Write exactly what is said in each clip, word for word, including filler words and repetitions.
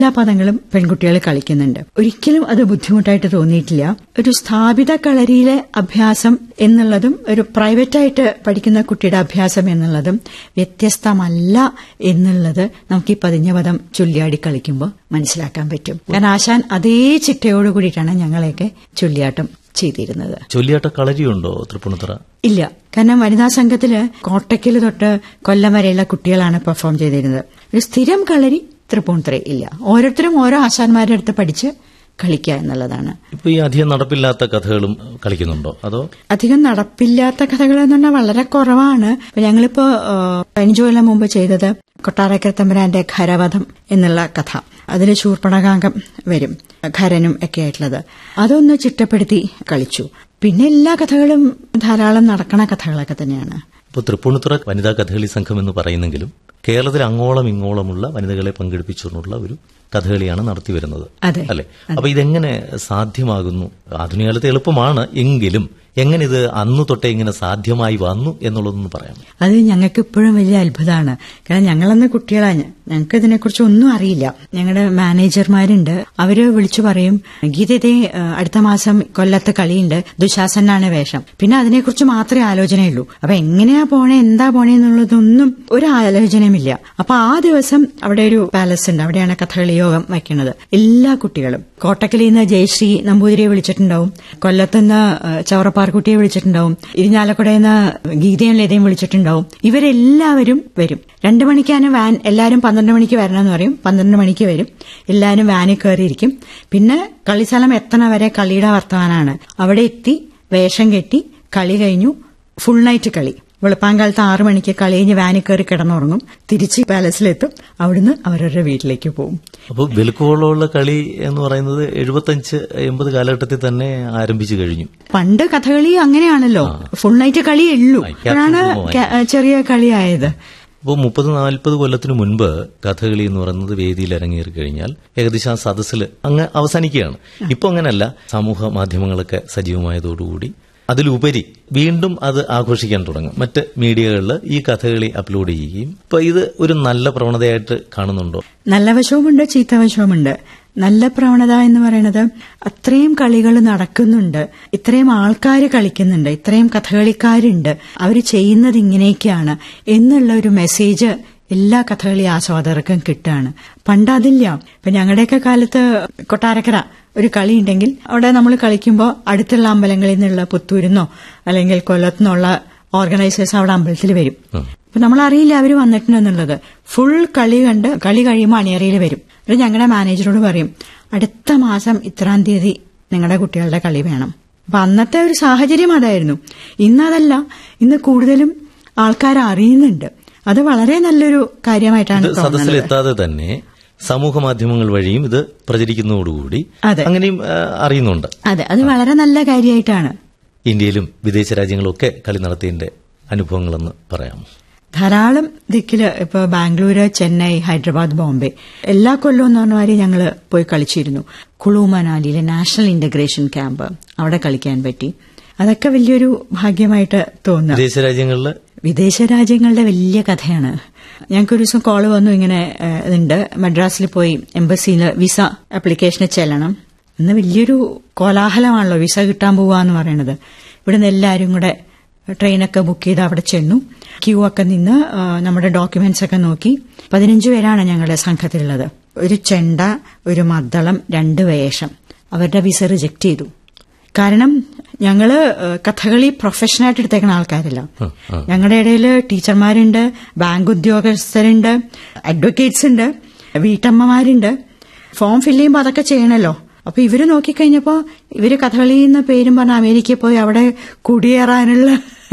എല്ലാ പദങ്ങളും പെൺകുട്ടികൾ കളിക്കുന്നുണ്ട്. ഒരിക്കലും അത് ബുദ്ധിമുട്ടായിട്ട് തോന്നിയിട്ടില്ല. ഒരു സ്ഥാപിത കളരിയിലെ അഭ്യാസം എന്നുള്ളതും ഒരു പ്രൈവറ്റായിട്ട് പഠിക്കുന്ന കുട്ടിയുടെ അഭ്യാസം എന്നുള്ളതും വ്യത്യസ്തമല്ല എന്നുള്ളത് നമുക്ക് ഈ പതിഞ്ഞ പദം ചൊല്ലിയാടി കളിക്കുമ്പോൾ മനസ്സിലാക്കാൻ പറ്റും. കാരണം ആശാൻ അതേ ചിട്ടയോട് കൂടിയിട്ടാണ് ഞങ്ങളെയൊക്കെ ചൊല്ലിയാട്ടം ചെയ്തിരുന്നത്. ചൊല്ലിയാട്ട കളരിയുണ്ടോ തൃപ്പൂണിത്തുറ? ഇല്ല. കാരണം വനിതാ സംഘത്തില് കോട്ടയ്ക്കൽ തൊട്ട് കൊല്ലം വരെയുള്ള കുട്ടികളാണ് പെർഫോം ചെയ്തിരുന്നത്. ഒരു സ്ഥിരം കളരി തൃപ്പൂണിത്തുറ ഇല്ല. ഓരോരുത്തരും ഓരോ ആശാന്മാരുടെ അടുത്ത് പഠിച്ച് കളിക്കുക എന്നുള്ളതാണ്. ഇപ്പൊ ഈ അധികം നടപ്പില്ലാത്ത കഥകളും കളിക്കുന്നുണ്ടോ? അതോ അധികം നടപ്പില്ലാത്ത കഥകൾ എന്ന് പറഞ്ഞാൽ വളരെ കുറവാണ്. ഞങ്ങളിപ്പോ പതിനഞ്ചു കൊല്ലം മുമ്പ് ചെയ്തത് കൊട്ടാരക്കര തമ്പുരാന്റെ ഖരവധം എന്നുള്ള കഥ. അതിൽ ശൂർപ്പണഖാംഗം വരും, ഖരനും ഒക്കെ ആയിട്ടുള്ളത്. അതൊന്ന് ചിട്ടപ്പെടുത്തി കളിച്ചു. പിന്നെ എല്ലാ കഥകളും ധാരാളം നടക്കണ കഥകളൊക്കെ തന്നെയാണ്. ഇപ്പോൾ തൃപ്പൂണിത്തുറ വനിതാ കഥകളി സംഘം എന്ന് പറയുന്നെങ്കിലും കേരളത്തിൽ അങ്ങോളം ഇങ്ങോളമുള്ള വനിതകളെ പങ്കെടുപ്പിച്ചുകൊണ്ടുള്ള ഒരു കഥകളിയാണ് നടത്തിവരുന്നത്, അല്ലെ? അപ്പൊ ഇതെങ്ങനെ സാധ്യമാകുന്നു? ആധുനിക കാലത്ത് എളുപ്പമാണ് എങ്കിലും എങ്ങനെ ഇത് അന്നു തൊട്ടേ ഇങ്ങനെ സാധ്യമായി വന്നു എന്നുള്ളതൊന്ന് പറയാം. അത് ഞങ്ങൾക്ക് ഇപ്പോഴും വലിയ അത്ഭുതമാണ്. കാരണം ഞങ്ങളന്ന് കുട്ടികളാണ്, ഞങ്ങൾക്ക് ഇതിനെക്കുറിച്ച് ഒന്നും അറിയില്ല. ഞങ്ങളുടെ മാനേജർമാരുണ്ട്, അവര് വിളിച്ചു പറയും, ഗീതേ അടുത്ത മാസം കൊല്ലത്ത് കളിയുണ്ട്, ദുശാസനാണ് വേഷം. പിന്നെ അതിനെക്കുറിച്ച് മാത്രമേ ആലോചനയുള്ളൂ. അപ്പൊ എങ്ങനെയാ പോണേ, എന്താ പോണേ എന്നുള്ളതൊന്നും ഒരു ആലോചനയുമില്ല. അപ്പൊ ആ ദിവസം അവിടെ ഒരു പാലസ് ഉണ്ട്, അവിടെയാണ് കഥകളി യോഗം വയ്ക്കുന്നത്. എല്ലാ കുട്ടികളും കോട്ടക്കലിൽ നിന്ന് ജയശ്രീ നമ്പൂതിരിയെ വിളിച്ചിട്ടുണ്ടാവും, കൊല്ലത്തുനിന്ന് ചവറപ്പാർക്കുട്ടിയെ വിളിച്ചിട്ടുണ്ടാവും, ഇരിഞ്ഞാലക്കുടയിൽ നിന്ന് ഗീതയും ലതയും വിളിച്ചിട്ടുണ്ടാവും. ഇവരെല്ലാവരും വരും. രണ്ടു മണിക്കാണ് വാൻ, എല്ലാവരും പന്ത്രണ്ട് മണിക്ക് വരണമെന്ന് പറയും. പന്ത്രണ്ട് മണിക്ക് വരും, എല്ലാവരും വാനിൽ കയറിയിരിക്കും. പിന്നെ കളിസ്ഥലം എത്തണ വരെ കളിയുടെ വർത്തമാനാണ്. അവിടെ എത്തി വേഷം കെട്ടി കളി കഴിഞ്ഞു, ഫുൾ നൈറ്റ് കളി. വെളുപ്പാങ്കാലത്ത് ആറു മണിക്ക് കളി കഴിഞ്ഞ് വാനിൽ കയറി കിടന്നുറങ്ങും, തിരിച്ച് പാലസിലെത്തും, അവിടുന്ന് അവരവരുടെ വീട്ടിലേക്ക് പോകും. അപ്പോൾ വെളുക്കോളമുള്ള കളി എന്ന് പറയുന്നത് എഴുപത്തഞ്ച് എൺപത് കാലഘട്ടത്തിൽ തന്നെ ആരംഭിച്ചു കഴിഞ്ഞു. പണ്ട് കഥകളി അങ്ങനെയാണല്ലോ, ഫുൾ നൈറ്റ് കളിയേ ഉള്ളൂ. അപ്പോഴാണ് ചെറിയ കളിയായത്. അപ്പോൾ മുപ്പത് നാൽപ്പത് കൊല്ലത്തിനു മുൻപ് കഥകളി എന്ന് പറയുന്നത് വേദിയിൽ ഇറങ്ങിയേറി കഴിഞ്ഞാൽ ഏകദേശം ആ സദസ്സിൽ അങ്ങ് അവസാനിക്കുകയാണ്. ഇപ്പൊ അങ്ങനെയല്ല, സമൂഹ മാധ്യമങ്ങളൊക്കെ സജീവമായതോടുകൂടി അതിലുപരി വീണ്ടും അത് ആഘോഷിക്കാൻ തുടങ്ങും. മറ്റ് മീഡിയകളിൽ ഈ കഥകളി അപ്ലോഡ് ചെയ്യുകയും ഇപ്പൊ ഇത് ഒരു നല്ല പ്രവണതയായിട്ട് കാണുന്നുണ്ടോ? നല്ല വശവുമുണ്ട്, ചീത്ത വശവുമുണ്ട്. നല്ല പ്രവണത എന്ന് പറയുന്നത് അത്രയും കളികൾ നടക്കുന്നുണ്ട്, ഇത്രയും ആൾക്കാർ കളിക്കുന്നുണ്ട്, ഇത്രയും കഥകളിക്കാരുണ്ട്, അവർ ചെയ്യുന്നത് ഇങ്ങനെയൊക്കെയാണ് എന്നുള്ള ഒരു മെസ്സേജ് എല്ലാ കഥകളി ആസ്വാദകർക്കും കിട്ടുകയാണ്. പണ്ട് അതില്ല. ഇപ്പൊ ഞങ്ങളുടെയൊക്കെ കാലത്ത് കൊട്ടാരക്കര ഒരു കളി ഉണ്ടെങ്കിൽ അവിടെ നമ്മൾ കളിക്കുമ്പോൾ അടുത്തുള്ള അമ്പലങ്ങളിൽ നിന്നുള്ള പുത്തൂരിന്നോ അല്ലെങ്കിൽ കൊല്ലത്തുനിന്നുള്ള ഓർഗനൈസേഴ്സ് അവിടെ അമ്പലത്തിൽ വരും. അപ്പൊ നമ്മളറിയില്ല അവർ വന്നിട്ടുണ്ടെന്നുള്ളത്. ഫുൾ കളി കണ്ട് കളി കഴിയുമ്പോൾ അണിയറയിൽ വരും. അത് ഞങ്ങളുടെ മാനേജറോട് പറയും, അടുത്ത മാസം ഇത്രാം തീയതി നിങ്ങളുടെ കുട്ടികളുടെ കളി വേണം. അപ്പൊ അന്നത്തെ ഒരു സാഹചര്യം അതായിരുന്നു. ഇന്നതല്ല, ഇന്ന് കൂടുതലും ആൾക്കാർ അറിയുന്നുണ്ട്. അത് വളരെ നല്ലൊരു കാര്യമായിട്ടാണ് സദസ്സിലെത്താതെ തന്നെ സമൂഹ മാധ്യമങ്ങൾ വഴിയും ഇത് പ്രചരിക്കുന്നതോടുകൂടി അങ്ങനെയും അറിയുന്നുണ്ട്. അതെ, അത് വളരെ നല്ല കാര്യമായിട്ടാണ്. ഇന്ത്യയിലും വിദേശ രാജ്യങ്ങളൊക്കെ കളി നടത്തിയതിന്റെ അനുഭവങ്ങളെന്ന് പറയാമോ? ധാരാളം ദിക്കില് ഇപ്പൊ ബാംഗ്ലൂര്, ചെന്നൈ, ഹൈദരാബാദ്, ബോംബെ എല്ലാ കൊല്ലവും എന്ന് പറഞ്ഞമാതിരി ഞങ്ങള് പോയി കളിച്ചിരുന്നു. കുളു മനാലിയിലെ നാഷണൽ ഇന്റഗ്രേഷൻ ക്യാമ്പ്, അവിടെ കളിക്കാൻ പറ്റി. അതൊക്കെ വലിയൊരു ഭാഗ്യമായിട്ട് തോന്നുന്നു. വിദേശ രാജ്യങ്ങളില് വിദേശ രാജ്യങ്ങളുടെ വലിയ കഥയാണ്. ഞങ്ങൾക്കൊരു ദിവസം കോള് വന്നു, ഇങ്ങനെ ഉണ്ട്, മദ്രാസിൽ പോയി എംബസിയിൽ വിസ ആപ്ലിക്കേഷന് ചെല്ലണം. ഇന്ന് വലിയൊരു കോലാഹലമാണല്ലോ വിസ കിട്ടാൻ പോവാന്ന് പറയണത്. ഇവിടുന്ന് എല്ലാവരും കൂടെ ട്രെയിനൊക്കെ ബുക്ക് ചെയ്ത് അവിടെ ചെന്നു, ക്യൂ ഒക്കെ നിന്ന് നമ്മുടെ ഡോക്യുമെന്റ്സ് ഒക്കെ നോക്കി. പതിനഞ്ചു പേരാണ് ഞങ്ങളുടെ സംഘത്തിലുള്ളത്. ഒരു ചെണ്ട, ഒരു മദ്ദളം, രണ്ട് വേഷം. അവരുടെ വിസ റിജക്ട് ചെയ്തു. കാരണം ഞങ്ങള് കഥകളി പ്രൊഫഷനായിട്ട് എടുത്തേക്കുന്ന ആൾക്കാരല്ല. ഞങ്ങളുടെ ഇടയിൽ ടീച്ചർമാരുണ്ട്, ബാങ്ക് ഉദ്യോഗസ്ഥരുണ്ട്, അഡ്വക്കേറ്റ്സ് ഉണ്ട്, വീട്ടമ്മമാരുണ്ട്. ഫോം ഫില്ല് ചെയ്യുമ്പോൾ അതൊക്കെ ചെയ്യണല്ലോ. അപ്പൊ ഇവര് നോക്കിക്കഴിഞ്ഞപ്പോ ഇവര് കഥകളി എന്ന പേരും പറഞ്ഞ അമേരിക്കയിൽ പോയി അവിടെ കുടിയേറാനുള്ള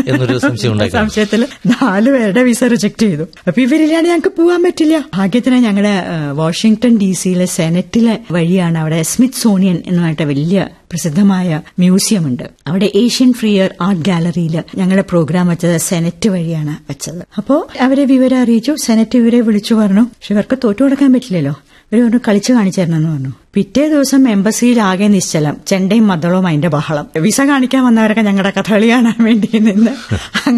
സംശയത്തിൽ നാലു പേരുടെ വിസ റിജക്ട് ചെയ്തു. അപ്പൊ ഇവരില്ലാണ്ട് ഞങ്ങൾക്ക് പോകാൻ പറ്റില്ല. ഭാഗ്യത്തിന് ഞങ്ങളുടെ വാഷിംഗ്ടൺ ഡി സിയിലെ സെനറ്റിലെ വഴിയാണ് അവിടെ സ്മിത്ത് സോണിയൻ എന്നുമായിട്ട് വലിയ പ്രസിദ്ധമായ മ്യൂസിയം ഉണ്ട്. അവിടെ ഏഷ്യൻ ഫ്രീയർ ആർട്ട് ഗാലറിയിൽ ഞങ്ങളുടെ പ്രോഗ്രാം വെച്ചത് സെനറ്റ് വഴിയാണ് വെച്ചത്. അപ്പോ അവരെ വിവരം അറിയിച്ചു. സെനറ്റ് ഇവരെ വിളിച്ചു പറഞ്ഞു, പക്ഷെ ഇവർക്ക് തോറ്റു കൊടുക്കാൻ പറ്റില്ലല്ലോ. ഇവർ പറഞ്ഞു കളിച്ചു കാണിച്ചു തരണമെന്ന് പറഞ്ഞു. പിറ്റേ ദിവസം എംബസിയിൽ ആകെ നിശ്ചലം, ചെണ്ടയും മദ്ദളവും അതിന്റെ ബഹളം. വിസ കാണിക്കാൻ വന്നവരൊക്കെ ഞങ്ങളുടെ കഥകളി കാണാൻ വേണ്ടി നിന്ന് അങ്ങനെ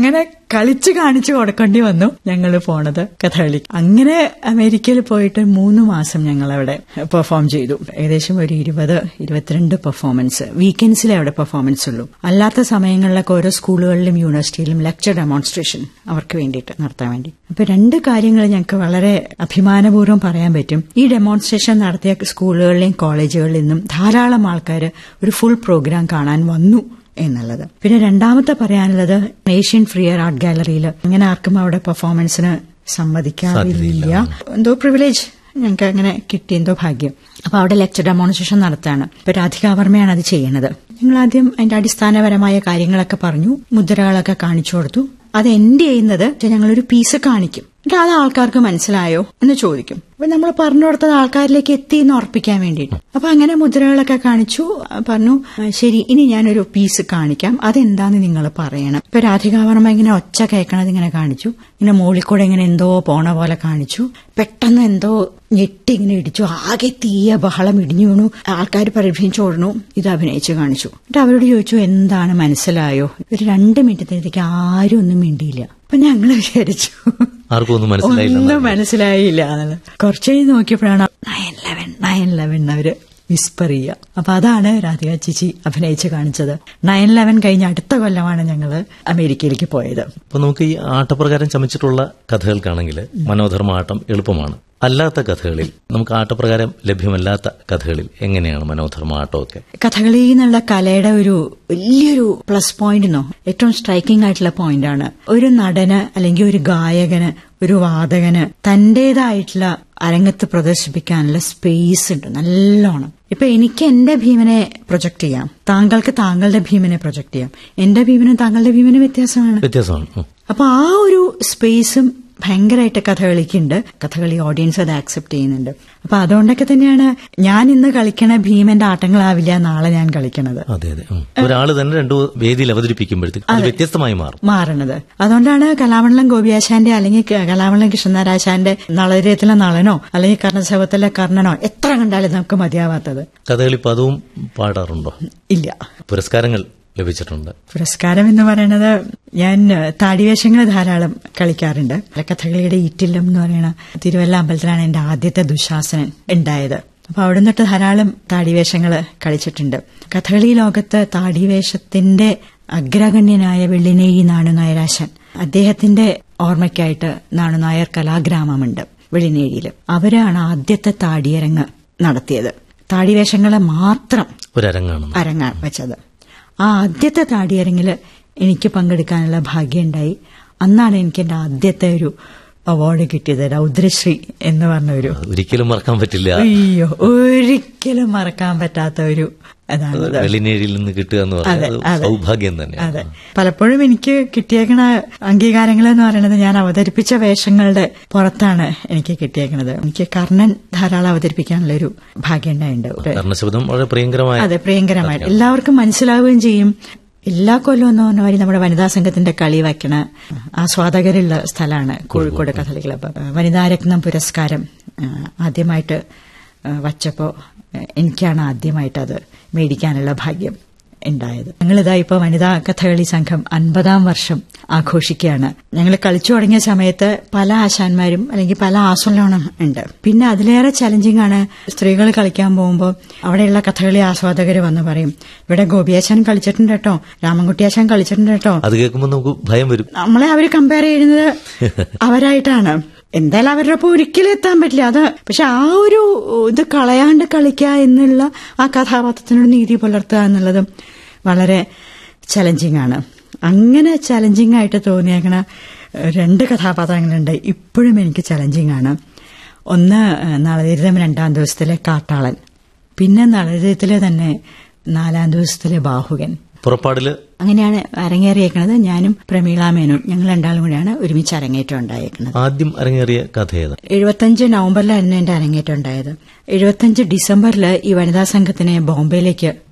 കളിച്ച് കാണിച്ചു കൊടുക്കേണ്ടി വന്നു ഞങ്ങൾ പോണത് കഥകളി. അങ്ങനെ അമേരിക്കയിൽ പോയിട്ട് മൂന്ന് മാസം ഞങ്ങൾ അവിടെ പെർഫോം ചെയ്തു. ഏകദേശം ഒരു ഇരുപത് ഇരുപത്തിരണ്ട് പെർഫോമൻസ്. വീക്കെൻഡ്സിലെ അവിടെ പെർഫോമൻസ് ഉള്ളൂ. അല്ലാത്ത സമയങ്ങളിലൊക്കെ ഓരോ സ്കൂളുകളിലും യൂണിവേഴ്സിറ്റിയിലും ലെക്ചർ ഡെമോൺസ്ട്രേഷൻ അവർക്ക് വേണ്ടിയിട്ട് നടത്താൻ വേണ്ടി. അപ്പൊ രണ്ട് കാര്യങ്ങൾ ഞങ്ങൾക്ക് വളരെ അഭിമാനപൂർവ്വം പറയാൻ പറ്റും. ഈ ഡെമോൺസ്ട്രേഷൻ നടത്തിയ സ്കൂളുകളിലെയും കോളേജുകളിൽ നിന്നും ധാരാളം ആൾക്കാർ ഒരു ഫുൾ പ്രോഗ്രാം കാണാൻ വന്നു എന്നുള്ളത്. പിന്നെ രണ്ടാമത്തെ പറയാനുള്ളത് ഏഷ്യൻ ഫ്രീ എയർ ആർട്ട് ഗാലറിയിൽ അങ്ങനെ ആർക്കും അവിടെ പെർഫോമൻസിന് സമ്മതിക്കാറില്ല. എന്തോ പ്രിവിലേജ് ഞങ്ങൾക്ക് അങ്ങനെ കിട്ടി, എന്തോ ഭാഗ്യം. അപ്പൊ അവിടെ ലെക്ചർ ഡെമോൺസ്ട്രേഷൻ നടത്താണ്. ഇപ്പൊ രാധിക വർമ്മയാണ് അത് ചെയ്യുന്നത്. ഞങ്ങൾ ആദ്യം അതിന്റെ അടിസ്ഥാനപരമായ കാര്യങ്ങളൊക്കെ പറഞ്ഞു, മുദ്രകളൊക്കെ കാണിച്ചു കൊടുത്തു. അത് എൻഡ് ചെയ്യുന്നത് ഞങ്ങളൊരു പീസ് കാണിക്കും. എന്നിട്ട് അത് ആൾക്കാർക്ക് മനസ്സിലായോ എന്ന് ചോദിക്കും. അപ്പൊ നമ്മൾ പറഞ്ഞു കൊടുത്തത് ആൾക്കാരിലേക്ക് എത്തി എന്ന് ഉറപ്പിക്കാൻ വേണ്ടിയിട്ട്. അപ്പൊ അങ്ങനെ മുദ്രകളൊക്കെ കാണിച്ചു. പറഞ്ഞു ശരി, ഇനി ഞാനൊരു പീസ് കാണിക്കാം, അതെന്താന്ന് നിങ്ങൾ പറയണം. ഇപ്പൊ രാധിക വർമ്മ ഇങ്ങനെ ഒച്ച കേൾക്കണത് ഇങ്ങനെ കാണിച്ചു. ഇങ്ങനെ മുകളിൽ കൂടെ ഇങ്ങനെ എന്തോ പോണ പോലെ കാണിച്ചു. പെട്ടെന്ന് എന്തോ ഞെട്ടി ഇങ്ങനെ ഇടിച്ചു. ആകെ തീയ ബഹളം ഇടിഞ്ഞു വീണു. ആൾക്കാർ പരിഭ്രമിച്ചോടണു. ഇത് അഭിനയിച്ച് കാണിച്ചു. എന്നിട്ട് അവരോട് ചോദിച്ചു എന്താണ് മനസ്സിലായോ. ഒരു രണ്ട് മിനിറ്റത്തേക്ക് ആരും ഒന്നും മിണ്ടിയില്ല. അപ്പൊ ഞങ്ങൾ വിചാരിച്ചു ആർക്കും ഒന്നും മനസ്സിലായില്ല ഒന്നും മനസ്സിലായില്ല കുറച്ച് കഴിഞ്ഞ് നോക്കിയപ്പോഴാണ് നയൻ ലെവൻ നയൻ ലെവൻ അവര് വിസ്പർ ചെയ്യുക. അപ്പൊ അതാണ് രാധിക ചേച്ചി അഭിനയിച്ച് കാണിച്ചത്. നയൻ ലെവൻ കഴിഞ്ഞ അടുത്ത കൊല്ലമാണ് ഞങ്ങൾ അമേരിക്കയിലേക്ക് പോയത്. അപ്പൊ നമുക്ക് ഈ ആട്ടപ്രകാരം ചമച്ചിട്ടുള്ള കഥകൾക്കാണെങ്കിൽ മനോധർമ്മ ആട്ടം എളുപ്പമാണ്. അല്ലാത്ത കഥകളിൽ, നമുക്ക് ആട്ടപ്രകാരം ലഭ്യമല്ലാത്ത കഥകളിൽ എങ്ങനെയാണ് മനോധർമ്മ ആട്ടമൊക്കെ? കഥകളി എന്നുള്ള കലയുടെ ഒരു വലിയൊരു പ്ലസ് പോയിന്റിനോ ഏറ്റവും സ്ട്രൈക്കിംഗ് ആയിട്ടുള്ള പോയിന്റാണ് ഒരു നടന് അല്ലെങ്കിൽ ഒരു ഗായകന്, ഒരു വാദകന് തന്റേതായിട്ടുള്ള അരങ്ങത്ത് പ്രദർശിപ്പിക്കാനുള്ള സ്പേസ് ഉണ്ട് നല്ലോണം. ഇപ്പൊ എനിക്ക് എന്റെ ഭീമനെ പ്രൊജക്ട് ചെയ്യാം, താങ്കൾക്ക് താങ്കളുടെ ഭീമനെ പ്രൊജക്ട് ചെയ്യാം. എന്റെ ഭീമനും താങ്കളുടെ ഭീമനും വ്യത്യാസമാണ് വ്യത്യാസമാണ് അപ്പൊ ആ ഒരു സ്പേസും ഭയങ്കരമായിട്ട് കഥകളിക്കുണ്ട്. കഥകളി ഓഡിയൻസ് അത് ആക്സെപ്റ്റ് ചെയ്യുന്നുണ്ട്. അപ്പൊ അതുകൊണ്ടൊക്കെ തന്നെയാണ് ഞാൻ ഇന്ന് കളിക്കണ ഭീമന്റെ ആട്ടങ്ങളാവില്ല നാളെ ഞാൻ കളിക്കണത്. അതെ അതെ ഒരാള് തന്നെ രണ്ടു വേദിയിൽ അവതരിപ്പിക്കുമ്പോഴത്തേക്ക് അത് വ്യത്യസ്തമായി മാറും മാറണത്. അതുകൊണ്ടാണ് കലാമണ്ഡലം ഗോപിയാശാന്റെ അല്ലെങ്കിൽ കലാമണ്ഡലം കൃഷ്ണനാരാശാന്റെ നളരത്തിലെ നളനോ അല്ലെങ്കിൽ കർണശവത്തിലെ കർണനോ എത്ര കണ്ടാലും നമുക്ക് മതിയാവാത്തത്. കഥകളി പദവും പാടാറുണ്ടോ? ഇല്ല. പുരസ്കാരങ്ങൾ ലഭിച്ചിട്ടുണ്ട്? പുരസ്കാരം എന്ന് പറയുന്നത് ഞാൻ താടിവേഷങ്ങൾ ധാരാളം കളിക്കാറുണ്ട്. കഥകളിയുടെ ഈറ്റില്ലം എന്ന് പറയുന്ന തിരുവല്ല അമ്പലത്തിലാണ് എന്റെ ആദ്യത്തെ ദുശാസനൻ ഉണ്ടായത്. അപ്പൊ അവിടെ നിന്നിട്ട് ധാരാളം താടിവേഷങ്ങൾ കളിച്ചിട്ടുണ്ട്. കഥകളി ലോകത്ത് താടിവേഷത്തിന്റെ അഗ്രഗണ്യനായ വെള്ളിനേഴി നാണുനായരാശാൻ, അദ്ദേഹത്തിന്റെ ഓർമ്മയ്ക്കായിട്ട് നാണുനായർ കലാഗ്രാമമുണ്ട് വെള്ളിനേഴിയിൽ. അവരാണ് ആദ്യത്തെ താടിയരങ്ങ് നടത്തിയത്. താടിവേഷങ്ങളെ മാത്രം ഒരരങ്ങാണ് അരങ്ങാണ് വെച്ചത്. ആ ആദ്യത്തെ താടിയരങ്ങില് എനിക്ക് പങ്കെടുക്കാനുള്ള ഭാഗ്യമുണ്ടായി. അന്നാണ് എനിക്ക് എന്റെ ആദ്യത്തെ ഒരു അവാർഡ് കിട്ടിയത്, രൗദ്രശ്രീ എന്ന് പറഞ്ഞ ഒരു. ഒരിക്കലും മറക്കാൻ പറ്റില്ല. അയ്യോ, ഒരിക്കലും മറക്കാൻ പറ്റാത്ത ഒരു വെള്ളിനേഴിയിൽ നിന്ന് കിട്ടുക എന്ന് പറയുന്നത് സൗഭാഗ്യം തന്നെ. അതെ, പലപ്പോഴും എനിക്ക് കിട്ടിയേക്കണ അംഗീകാരങ്ങൾ എന്ന് പറയുന്നത് ഞാൻ അവതരിപ്പിച്ച വേഷങ്ങളുടെ പുറത്താണ് എനിക്ക് കിട്ടിയേക്കണത്. എനിക്ക് കർണൻ ധാരാളം അവതരിപ്പിക്കാനുള്ള ഒരു ഭാഗ്യം ഉണ്ടായിട്ടുണ്ട്. കർണശബ്ദം വളരെ പ്രിയങ്കരമായ. അതെ, പ്രിയങ്കരമായിട്ട് എല്ലാവർക്കും മനസ്സിലാവുകയും ചെയ്യും. എല്ലാ കൊല്ലവും എന്ന് പറഞ്ഞ മാതിരി നമ്മുടെ വനിതാ സംഘത്തിന്റെ കളി വയ്ക്കണ ആസ്വാദകരുള്ള സ്ഥലമാണ് കോഴിക്കോട് കഥകളി ക്ലബ്ബ്. വനിതാരത്നം പുരസ്കാരം ആദ്യമായിട്ട് വച്ചപ്പോ എനിക്കാണ് ആദ്യമായിട്ട് അത് മേടിക്കാനുള്ള ഭാഗ്യം ഉണ്ടായത്. ഞങ്ങളിതാ ഇപ്പൊ വനിതാ കഥകളി സംഘം അൻപതാം വർഷം ആഘോഷിക്കുകയാണ്. ഞങ്ങൾ കളിച്ചു തുടങ്ങിയ സമയത്ത് പല ആശാന്മാരും അല്ലെങ്കിൽ പല ആസ്വലനം ഉണ്ട്. പിന്നെ അതിലേറെ ചലഞ്ചിങ് ആണ് സ്ത്രീകൾ കളിക്കാൻ പോകുമ്പോൾ അവിടെയുള്ള കഥകളി ആസ്വാദകർ വന്ന് പറയും, ഇവിടെ ഗോപിയാശാൻ കളിച്ചിട്ടുണ്ട് കേട്ടോ, രാമൻകുട്ടിയാശാൻ കളിച്ചിട്ടുണ്ട് കേട്ടോ. അത് കേൾക്കുമ്പോൾ നമുക്ക് ഭയം വരും. നമ്മളെ അവര് കമ്പയർ ചെയ്യുന്നത് അവരായിട്ടാണ്. എന്തായാലും അവരുടെ ഒപ്പം ഒരിക്കലും എത്താൻ പറ്റില്ല. അത് പക്ഷെ ആ ഒരു ഇത് കളയാണ്ട് കളിക്കുക എന്നുള്ള ആ കഥാപാത്രത്തിനോട് നീതി പുലർത്തുക എന്നുള്ളതും വളരെ ചലഞ്ചിങ് ആണ്. അങ്ങനെ ചലഞ്ചിങ് ആയിട്ട് തോന്നിയേക്കണ രണ്ട് കഥാപാത്രങ്ങളുണ്ട്, ഇപ്പോഴും എനിക്ക് ചലഞ്ചിങ് ആണ്. ഒന്ന് നളചരിതം രണ്ടാം ദിവസത്തിലെ കാട്ടാളൻ, പിന്നെ നളചരിതത്തിലെ തന്നെ നാലാം ദിവസത്തിലെ ബാഹുകൻ. പുറപ്പാടില് അങ്ങനെയാണ് അരങ്ങേറിയേക്കുന്നത്. ഞാനും പ്രമീള മേനോൻ ഞങ്ങൾ രണ്ടാളും കൂടിയാണ് ഒരുമിച്ച് അരങ്ങേറ്റം ഉണ്ടായേക്കുന്നത്. ആദ്യം അരങ്ങേറിയ കഥ ഏത്? എഴുപത്തഞ്ച് നവംബറിലായിരുന്നു എന്റെ അരങ്ങേറ്റം ഉണ്ടായത്. എഴുപത്തഞ്ച് ഡിസംബറിൽ ഈ വനിതാ സംഘത്തിനെ ബോംബെയിലേക്ക്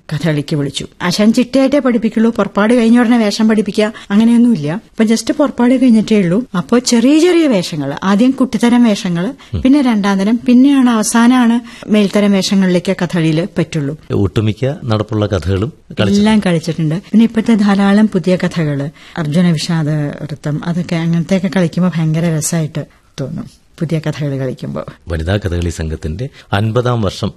കഥകളിക്ക് വിളിച്ചു. ആശാൻ ചിട്ടയായിട്ടേ പഠിപ്പിക്കുള്ളൂ, പുറപ്പാട് കഴിഞ്ഞ ഉടനെ വേഷം പഠിപ്പിക്കുക അങ്ങനെയൊന്നുമില്ല. അപ്പൊ ജസ്റ്റ് പുറപ്പാട് കഴിഞ്ഞിട്ടേ ഉള്ളൂ. അപ്പോൾ ചെറിയ ചെറിയ വേഷങ്ങൾ, ആദ്യം കുട്ടിത്തരം വേഷങ്ങൾ, പിന്നെ രണ്ടാം തരം, പിന്നെയാണ് അവസാനമാണ് മേൽത്തരം വേഷങ്ങളിലേക്ക് കഥകളിയിൽ പറ്റുള്ളൂ. ഒട്ടുമിക്ക നടപ്പുള്ള കഥകളും എല്ലാം കളിച്ചിട്ടുണ്ട്. പിന്നെ ഇപ്പോഴത്തെ ധാരാളം പുതിയ കഥകള്, അർജുന വിഷാദ വൃത്തം, അതൊക്കെ അങ്ങനത്തെയൊക്കെ കളിക്കുമ്പോൾ ഭയങ്കര രസമായിട്ട് തോന്നും പുതിയ കഥകൾ കളിക്കുമ്പോൾ. വനിതാ കഥകളി സംഘത്തിന്റെ അൻപതാം വർഷം